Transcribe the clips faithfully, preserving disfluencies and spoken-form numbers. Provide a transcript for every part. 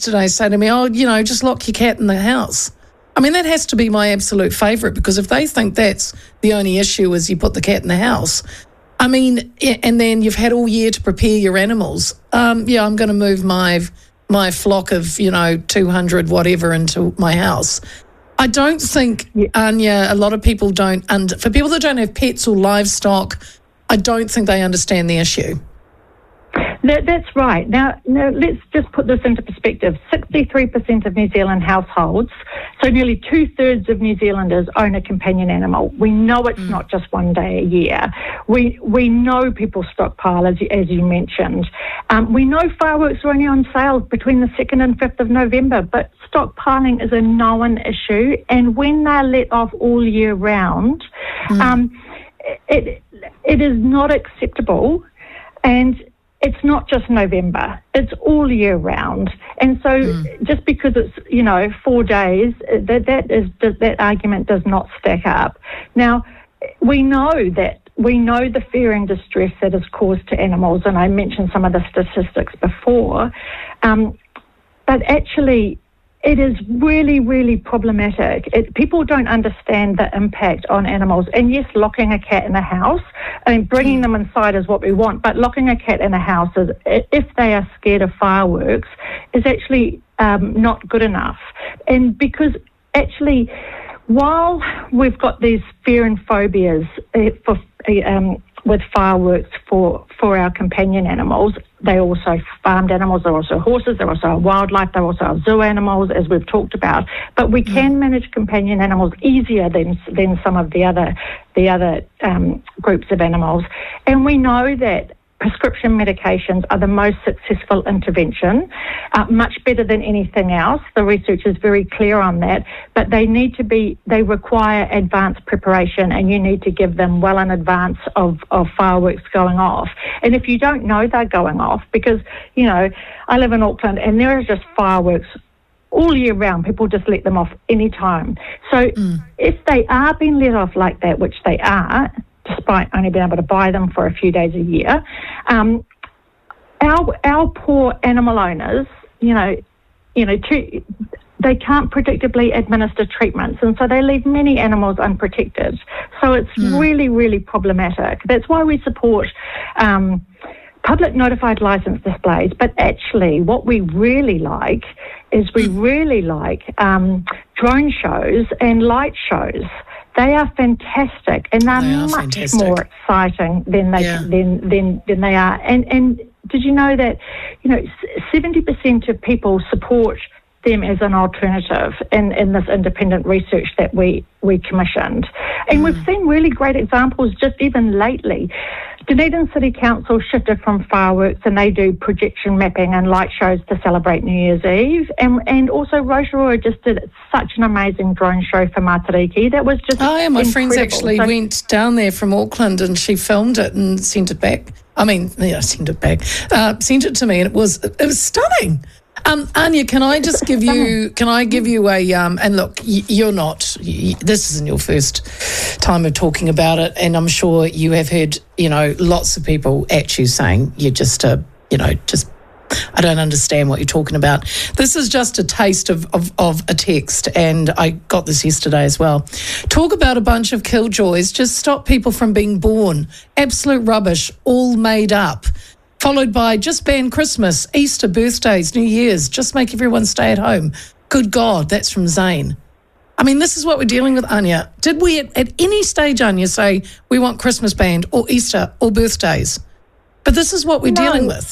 yesterday say to me, oh, you know, just lock your cat in the house. I mean, that has to be my absolute favourite, because if they think that's the only issue is you put the cat in the house, I mean, and then you've had all year to prepare your animals, um, yeah, I'm going to move my my flock of, you know, two hundred whatever into my house. I don't think, yeah. Anya, a lot of people don't, under, for people that don't have pets or livestock, I don't think they understand the issue. That, that's right. Now, now, let's just put this into perspective. sixty-three percent of New Zealand households, so nearly two-thirds of New Zealanders own a companion animal. We know it's mm. not just one day a year. We we know people stockpile, as, as you mentioned. Um, we know fireworks are only on sale between the second and fifth of November, but stockpiling is a known issue, and when they're let off all year round, mm. um, it it is not acceptable, and it's not just November, it's all year round. And so mm. just because it's, you know, four days, that that is that argument does not stack up. Now, we know that we know the fear and distress that is caused to animals, and I mentioned some of the statistics before, um, but actually it is really, really problematic. It, people don't understand the impact on animals. And yes, locking a cat in a house, I mean, bringing them inside is what we want, but locking a cat in a house, is, if they are scared of fireworks, is actually um, not good enough. And because actually, while we've got these fear and phobias uh, for um, with fireworks for, for our companion animals, they're also farmed animals, they're also horses, they're also wildlife, they're also zoo animals, as we've talked about. But we can mm. manage companion animals easier than than some of the other the other um, groups of animals. And we know that prescription medications are the most successful intervention, uh, much better than anything else. The research is very clear on that, but they need to be, they require advanced preparation, and you need to give them well in advance of, of fireworks going off. And if you don't know they're going off, because, you know, I live in Auckland and there are just fireworks all year round, people just let them off any time. So mm. if they are being let off like that, which they are, despite only being able to buy them for a few days a year, um, our our poor animal owners, you know, you know, to, they can't predictably administer treatments, and so they leave many animals unprotected. So it's mm. really, really problematic. That's why we support um, public notified licence displays. But actually, what we really like is we really like um, drone shows and light shows. They are fantastic, and they're they much fantastic. more exciting than they yeah. than, than than they are. And and did you know that, you know, seventy percent of people support them as an alternative in, in this independent research that we, we commissioned. And mm. we've seen really great examples just even lately. Dunedin City Council shifted from fireworks, and they do projection mapping and light shows to celebrate New Year's Eve. And and also Rotorua just did such an amazing drone show for Matariki. That was just Oh, yeah, my incredible. friends actually so, went down there from Auckland, and she filmed it and sent it back. I mean, yeah, sent it back. Uh, sent it to me, and it was it was stunning. Um, Anya, can I just give you? Can I give you a? Um, and look, you're not. You, this isn't your first time of talking about it, and I'm sure you have heard, you know, lots of people at you saying you're just a, you know, just. I don't understand what you're talking about. This is just a taste of, of, of a text, and I got this yesterday as well. Talk about a bunch of killjoys. Just stop people from being born. Absolute rubbish, all made up. Followed by just ban Christmas, Easter, birthdays, New Year's. Just make everyone stay at home. Good God, that's from Zane. I mean, this is what we're dealing with, Anya. Did we at, at any stage, Anya, say we want Christmas banned or Easter or birthdays? But this is what we're no. dealing with.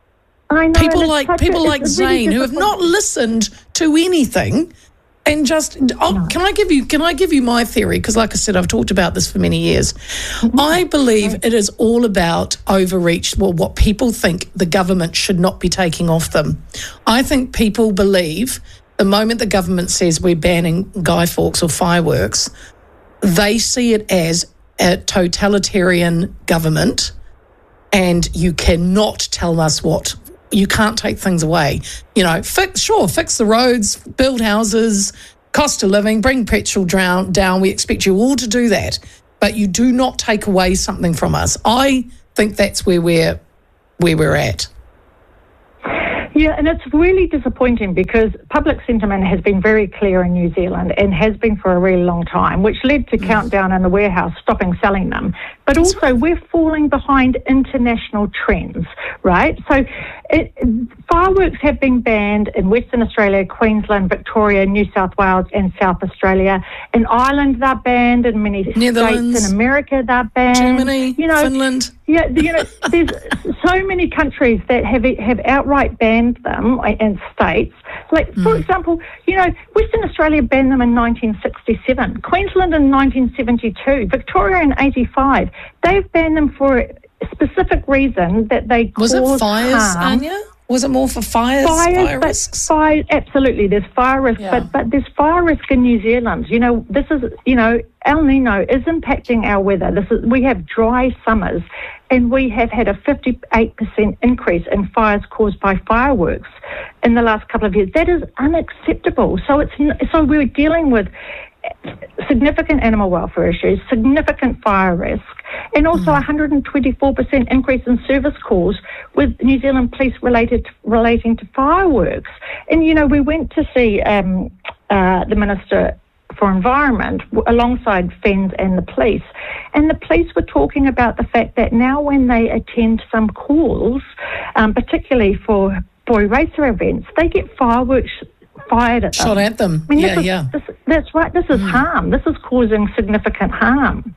I know, people like people a, like really Zane who have not listened to anything, and just oh, no. can I give you can I give you my theory? Because, like I said, I've talked about this for many years. Mm-hmm. I believe right. it is all about overreach. Well, what people think the government should not be taking off them. I think people believe the moment the government says we're banning Guy Fawkes or fireworks, they see it as a totalitarian government, and you cannot tell us what. You can't take things away. You know, fix, sure, fix the roads, build houses, cost of living, bring petrol down, down. We expect you all to do that, but you do not take away something from us. I think that's where we're where we're at. Yeah, and it's really disappointing because public sentiment has been very clear in New Zealand and has been for a really long time, which led to mm. Countdown and the Warehouse stopping selling them. But That's also right. we're falling behind international trends, right? So it, fireworks have been banned in Western Australia, Queensland, Victoria, New South Wales and South Australia. In Ireland they're banned, in many states in America they're banned. Germany, you know, Finland. Yeah, you know, there's so many countries that have have outright banned them, and states. Like, for mm. example, you know, Western Australia banned them in nineteen sixty-seven, Queensland in nineteen seventy-two, Victoria in eighty-five. They've banned them for a specific reason that they Was cause it fires, harm. Anya? Was it more for fires? Fires, fire but risks? Fire, absolutely, there's fire risk, yeah. but but there's fire risk in New Zealand. You know, this is, you know, El Nino is impacting our weather. This is, we have dry summers, and we have had a fifty-eight percent increase in fires caused by fireworks in the last couple of years. That is unacceptable. So it's so we're dealing with significant animal welfare issues, significant fire risk, and also mm. one hundred twenty-four percent increase in service calls with New Zealand police related to, relating to fireworks. And, you know, we went to see um, uh, the Minister for Environment alongside F E N Z and the police, and the police were talking about the fact that now when they attend some calls, um, particularly for boy racer events, they get fireworks fired at them. Shot at them. I mean, yeah, this is, yeah. This, that's right. This is mm. harm. This is causing significant harm.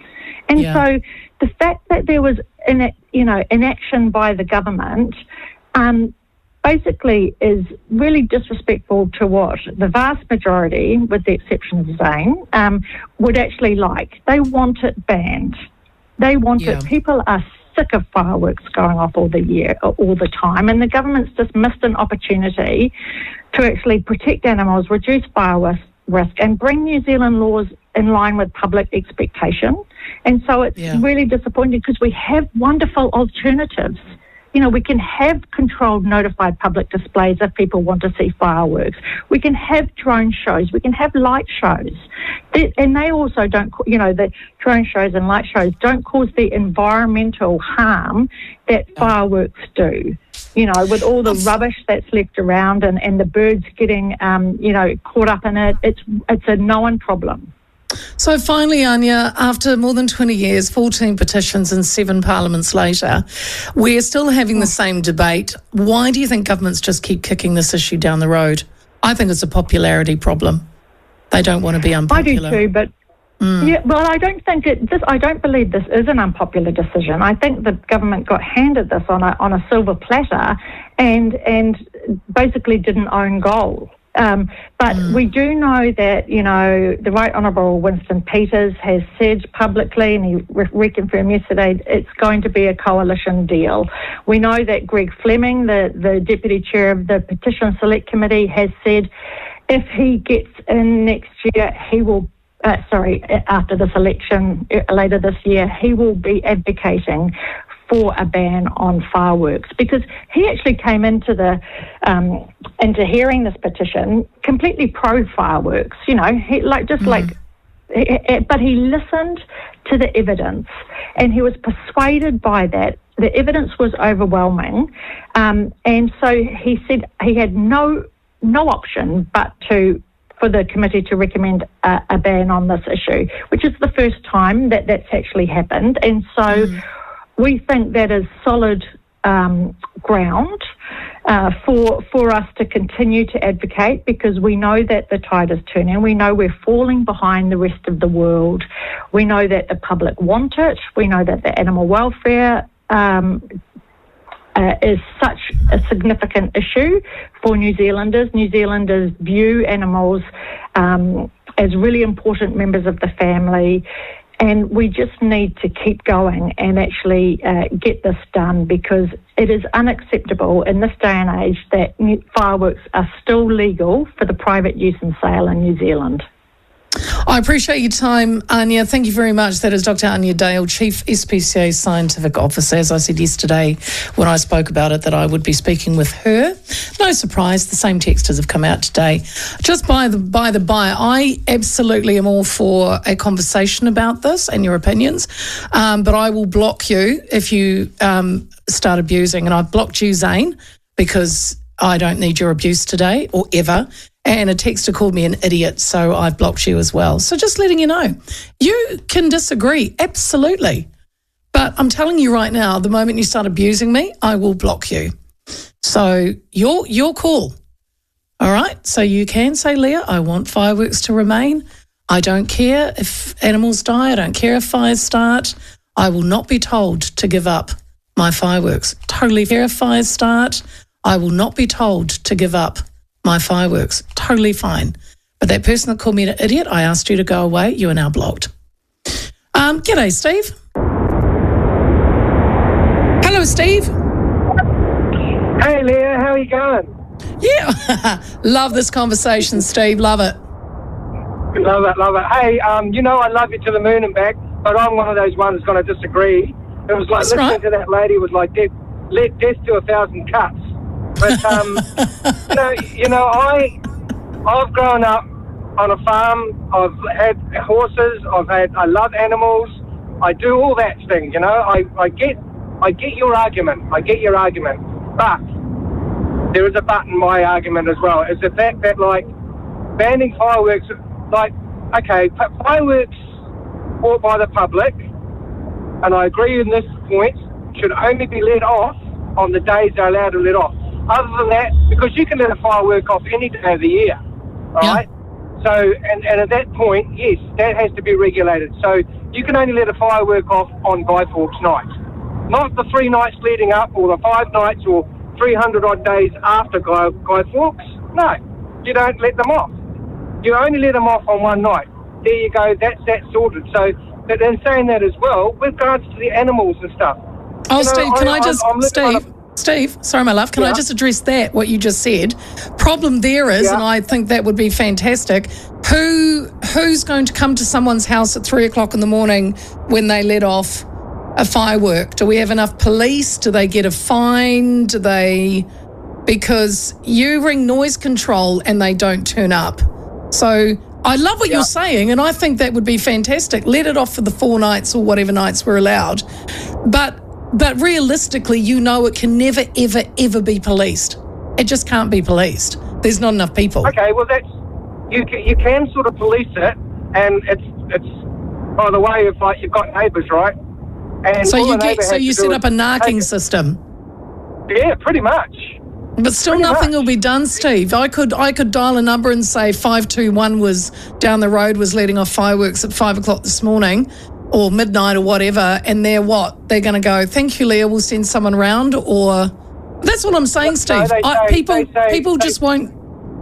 And yeah. so the fact that there was, in, you know, inaction by the government um, basically is really disrespectful to what the vast majority, with the exception of Zane, um, would actually like. They want it banned. They want yeah. it. People are sick of fireworks going off all the year, all the time, and the government's just missed an opportunity to actually protect animals, reduce fire risk, and bring New Zealand laws in line with public expectation. And so it's yeah. really disappointing because we have wonderful alternatives. You know, we can have controlled, notified public displays if people want to see fireworks. We can have drone shows. We can have light shows. They, and they also don't, you know, the drone shows and light shows don't cause the environmental harm that fireworks do. You know, with all the rubbish that's left around and, and the birds getting, um, you know, caught up in it, it's it's a known problem. So finally, Anya, after more than twenty years, fourteen petitions and seven parliaments later, we're still having the same debate. Why do you think governments just keep kicking this issue down the road? I think it's a popularity problem. They don't want to be unpopular. I do too, but mm. yeah, well, I don't think it. This, I don't believe this is an unpopular decision. I think the government got handed this on a on a silver platter, and and basically didn't own goal. Um, but mm. we do know that, you know, the Right Honourable Winston Peters has said publicly, and he re- reconfirmed yesterday, it's going to be a coalition deal. We know that Greg Fleming, the, the Deputy Chair of the Petition Select Committee, has said if he gets in next year, he will, uh, sorry, after this election, uh, later this year, he will be advocating for a ban on fireworks, because he actually came into the um, into hearing this petition completely pro fireworks. You know, he, like just mm. like, but he listened to the evidence, and he was persuaded by that. The evidence was overwhelming, um, and so he said he had no no option but to for the committee to recommend a, a ban on this issue, which is the first time that that's actually happened, and so. Mm. We think that is solid um, ground uh, for for us to continue to advocate, because we know that the tide is turning. We know we're falling behind the rest of the world. We know that the public want it. We know that the animal welfare um, uh, is such a significant issue for New Zealanders. New Zealanders view animals um, as really important members of the family. And we just need to keep going and actually uh, get this done, because it is unacceptable in this day and age that fireworks are still legal for the private use and sale in New Zealand. I appreciate your time, Anya. Thank you very much. That is Doctor Anya Dale, Chief S P C A Scientific Officer. As I said yesterday when I spoke about it, that I would be speaking with her. No surprise, the same texters have come out today. Just by the by the by, I absolutely am all for a conversation about this and your opinions, um, but I will block you if you um, start abusing. And I've blocked you, Zane, because I don't need your abuse today or ever. And a texter called me an idiot, so I've blocked you as well. So just letting you know, you can disagree, absolutely. But I'm telling you right now, the moment you start abusing me, I will block you. So your your call. All right? So you can say, Leah, I want fireworks to remain. I don't care if animals die. I don't care if fires start. I will not be told to give up my fireworks. Totally fair if fires start. I will not be told to give up my fireworks. Totally fine. But that person that called me an idiot, I asked you to go away. You are now blocked. Um, g'day, Steve. Hello, Steve. Hey, Leah, how are you going? Yeah. Love this conversation, Steve. Love it. Love it, love it. Hey, um, you know I love you to the moon and back, but I'm one of those ones that's going to disagree. It was like That's listening right. to that lady was like death, let death to a thousand cuts. But um, you know, you know, I I've grown up on a farm. I've had horses. I've had. I love animals. I do all that thing. You know, I, I get I get your argument. I get your argument, but there is a but in my argument as well. Is the fact that like banning fireworks, like okay, fireworks bought by the public, and I agree in this point, should only be let off on the days they're allowed to let off. Other than that, because you can let a firework off any day of the year, all Yeah. right? So, and, and at that point, yes, that has to be regulated. So you can only let a firework off on Guy Fawkes night. Not the three nights leading up or the five nights or three hundred odd days after Guy, Guy Fawkes. No, you don't let them off. You only let them off on one night. There you go, that's that sorted. So, but in saying that as well, with regards to the animals and stuff. Oh, you know, Steve, can I, I- just, I'm- I'm looking Steve, on Steve, sorry, my love, can I Yeah. just address that, what you just said? Problem there is, Yeah. and I think that would be fantastic, who who's going to come to someone's house at three o'clock in the morning when they let off a firework? Do we have enough police? Do they get a fine? Do they... Because you ring noise control and they don't turn up. So I love what Yeah. you're saying, and I think that would be fantastic. Let it off for the four nights or whatever nights we're allowed. But but realistically, you know it can never, ever, ever be policed. It just can't be policed. There's not enough people. Okay, well that's you. Can, you can sort of police it, and it's it's by the way of like you've got neighbours, right? And So all you the get neighbour so has you to do set is up a narking take- system. Yeah, pretty much. But still Pretty nothing much. will be done, Steve. I could I could dial a number and say five two one was down the road, was letting off fireworks at five o'clock this morning or midnight or whatever, and they're what? They're going to go, thank you, Leah, we'll send someone round, or... That's what I'm saying, No, Steve. they I, say- people they say- people they- just won't...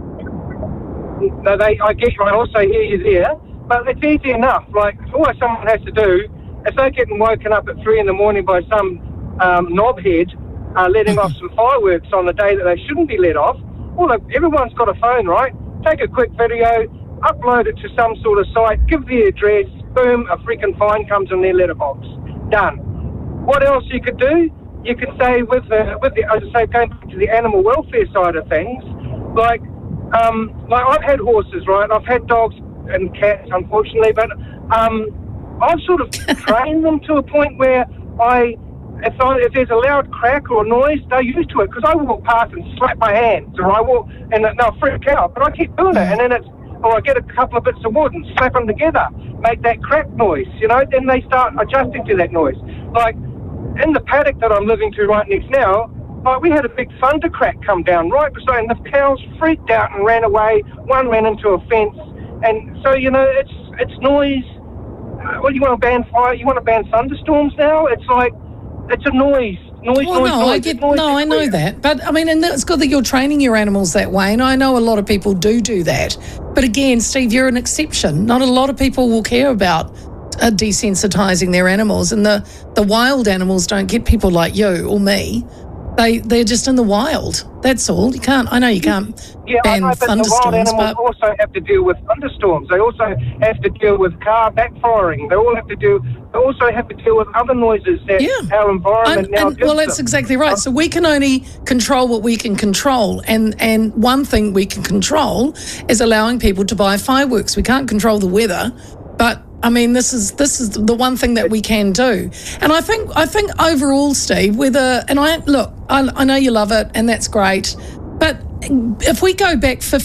No, they. I get you. I also hear you there, but it's easy enough. Like all someone has to do, if they're getting woken up at three in the morning by some um, knobhead uh, letting off some fireworks on the day that they shouldn't be let off. Well, look, everyone's got a phone, right? Take a quick video, upload it to some sort of site, give the address, boom, a freaking fine comes in their letterbox. Done. What else you could do? You could say with the, with the, as I say, going back to the animal welfare side of things, like, um, like I've had horses, right? I've had dogs and cats, unfortunately, but um, I've sort of trained them to a point where I, if, I, if there's a loud crack or noise, they're used to it because I walk past and slap my hands, or I walk and they'll freak out, but I keep doing it, and then it's, or I get a couple of bits of wood and slap them together, make that crack noise, you know, then they start adjusting to that noise. Like, in the paddock that I'm living to right next now, like we had a big thunder crack come down right beside, and the cows freaked out and ran away. One ran into a fence, and so you know it's it's noise. Uh, What do you want to ban fire? You want to ban thunderstorms now? It's like it's a noise, noise, Well, noise, no, noise. I get, It's noise no, I know everywhere. that. But, I mean, and it's good that you're training your animals that way, and I know a lot of people do do that. But again, Steve, you're an exception. Not a lot of people will care about uh, desensitising their animals, and the, the wild animals don't get people like you or me. They, they're just in the wild. That's all. You can't, I know you can't Yeah, I ban know, but the wild thunderstorms, animals but... also have to deal with thunderstorms. They also have to deal with car backfiring. They all have to do. They also have to deal with other noises that Yeah. our environment And, now and, gives well, that's them. exactly right. So we can only control what we can control, and and one thing we can control is allowing people to buy fireworks. We can't control the weather, but I mean, this is this is the one thing that we can do. And I think I think overall, Steve, whether and I look, I, I know you love it, and that's great, but if we go back fifty